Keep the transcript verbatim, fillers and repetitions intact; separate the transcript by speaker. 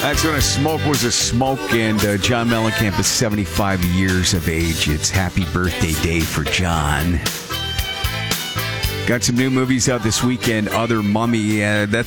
Speaker 1: That's when a smoke was a smoke, and uh, John Mellencamp is seventy-five years of age. It's happy birthday day for John. Got some new movies out this weekend. Other Mummy. Uh, that's